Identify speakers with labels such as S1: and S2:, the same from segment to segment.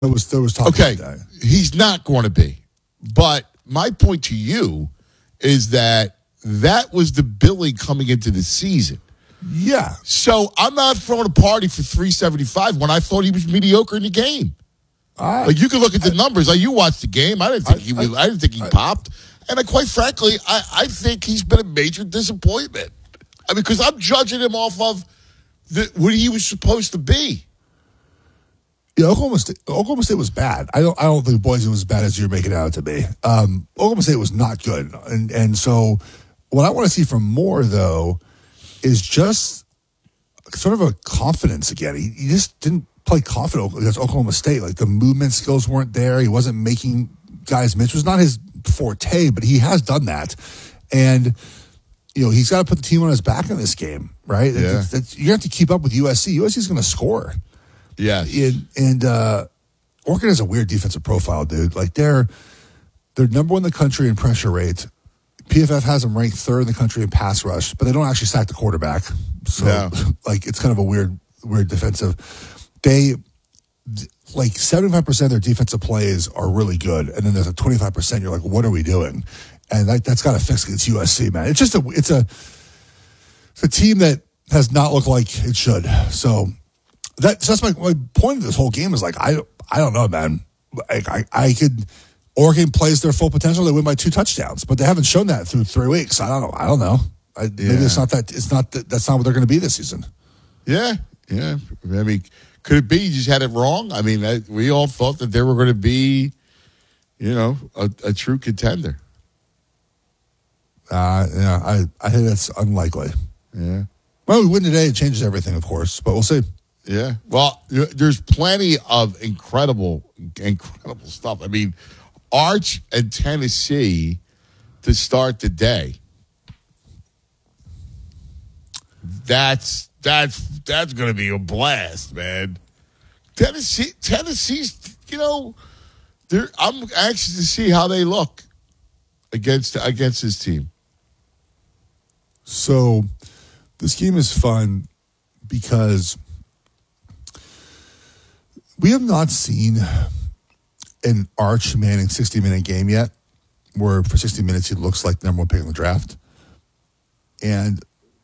S1: There was talk
S2: Okay,
S1: about that.
S2: he's not going to be. But my point to you is that was the billing coming into the season.
S1: Yeah.
S2: So I'm not throwing a party for 375 when I thought he was mediocre in the game. Like you can look at the numbers. Like you watched the game. I didn't think he popped. And quite frankly, I think he's been a major disappointment. I mean, because I'm judging him off of what he was supposed to be.
S1: Yeah, Oklahoma State was bad. I don't think Boise was as bad as you're making it out to be. Oklahoma State was not good, and so what I want to see from Moore though is just sort of a confidence again. He just didn't play confident against Oklahoma State. Like the movement skills weren't there. He wasn't making guys miss. It was not his forte, but he has done that, and he's got to put the team on his back in this game, right?
S2: Yeah.
S1: You have to keep up with USC. USC is going to score.
S2: Yeah,
S1: and Oregon has a weird defensive profile, dude. Like they're number one in the country in pressure rate. PFF has them ranked third in the country in pass rush, but they don't actually sack the quarterback. So like it's kind of a weird defensive. They like 75% of their defensive plays are really good, and then there's a 25% you're like, what are we doing? And that's got to fix against USC, man. It's just it's a team that has not looked like it should. So that's my point of this whole game is like I don't know, man. I could Oregon plays their full potential. They win by 2 touchdowns, but they haven't shown that through 3 weeks. I don't know. Maybe it's not that. It's not that. That's not what they're going to be this season.
S2: Yeah. I mean, could it be you just had it wrong? I mean, we all thought that they were going to be, a true contender.
S1: I think that's unlikely.
S2: Yeah.
S1: Well, we win today. It changes everything, of course, but we'll see.
S2: Yeah. Well, there's plenty of incredible stuff. I mean, Arch and Tennessee to start the day. That's going to be a blast, man. Tennessee's, I'm anxious to see how they look against this team.
S1: So this game is fun because we have not seen an Arch Manning 60-minute game yet, where for 60 minutes he looks like the number one pick in the draft. And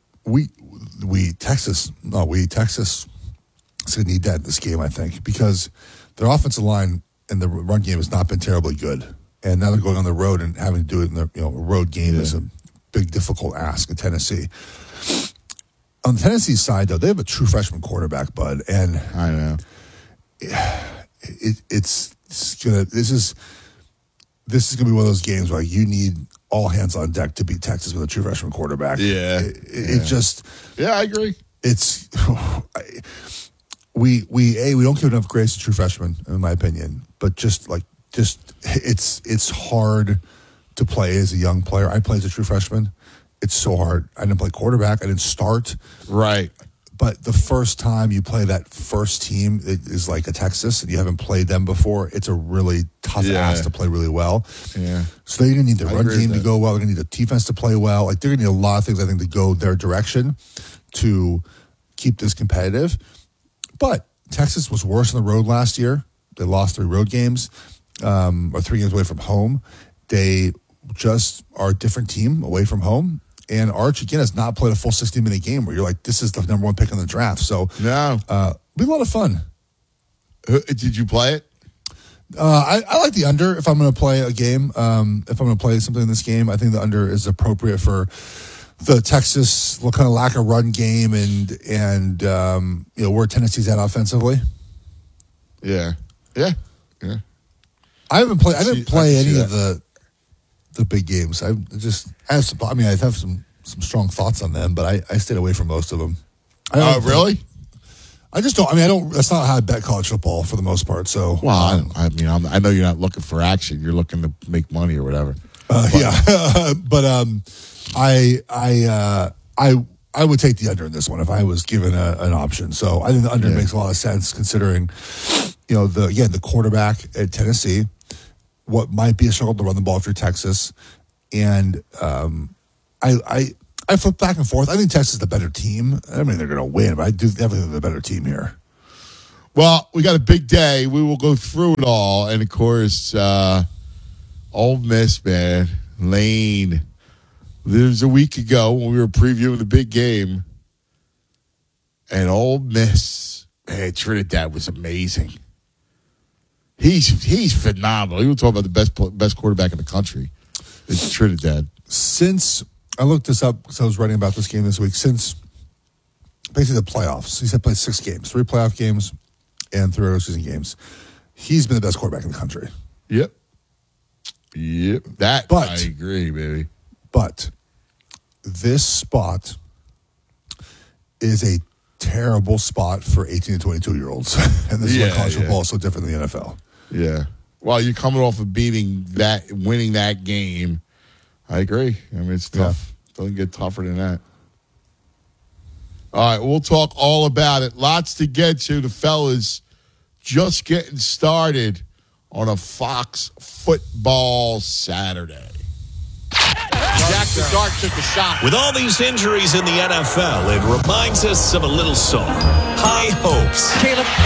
S1: Texas is going to need that in this game, I think, because their offensive line and the run game has not been terribly good. And now they're going on the road and having to do it in the a road game is a big, difficult ask in Tennessee. On the Tennessee side, though, they have a true freshman quarterback, Bud, and
S2: I know
S1: this is gonna be one of those games where you need all hands on deck to beat Texas with a true freshman quarterback.
S2: Yeah, I agree.
S1: It's we don't give enough grace to true freshmen, in my opinion. But it's hard to play as a young player. I played as a true freshman. It's so hard. I didn't play quarterback. I didn't start.
S2: Right.
S1: But the first time you play that first team, it is like a Texas, and you haven't played them before. It's a really tough ask to play really well.
S2: Yeah.
S1: So they're going to need the run game to go well. They're going to need the defense to play well. Like they're going to need a lot of things, I think, to go their direction to keep this competitive. But Texas was worse on the road last year. They lost 3 road games, or 3 games away from home. They just are a different team away from home. And Arch, again, has not played a full 60-minute game where you're like, this is the number one pick in the draft. So,
S2: no.
S1: It'll be a lot of fun.
S2: Did you play it?
S1: I like the under if I'm going to play a game. If I'm going to play something in this game, I think the under is appropriate for the Texas kind of lack of run game and where Tennessee's at offensively.
S2: Yeah.
S1: I didn't play any of the big games. I have some strong thoughts on them, but I stayed away from most of them.
S2: Really?
S1: I just don't. I mean, I don't. That's not how I bet college football for the most part. So,
S2: well, I know you're not looking for action. You're looking to make money or whatever.
S1: But I would take the under in this one if I was given an option. So I think the under makes a lot of sense considering, the quarterback at Tennessee, what might be a struggle to run the ball through Texas, and I flip back and forth. I think Texas is the better team. I mean, they're going to win, but I do definitely think they're the better team here.
S2: Well, we got a big day. We will go through it all. And, of course, Ole Miss, man, Lane. There was a week ago when we were previewing the big game. And Ole Miss, man, Trinidad was amazing. He's phenomenal. You were talking about the best quarterback in the country. It's Trinidad.
S1: Since I looked this up because I was writing about this game this week, since basically the playoffs, he's had played 6 games, 3 playoff games and 3 regular season games. He's been the best quarterback in the country.
S2: Yep. That I agree, baby.
S1: But this spot is a terrible spot for 18 to 22-year-olds. And this is why college football is so different than the NFL.
S2: Yeah. Well, you're coming off of winning that game. I agree. I mean, it's tough. Doesn't get tougher than that. All right, we'll talk all about it. Lots to get to. The fellas just getting started on a Fox football Saturday.
S3: Jackson Dart took a shot. With all these injuries in the NFL, it reminds us of a little song. High hopes.
S4: Caleb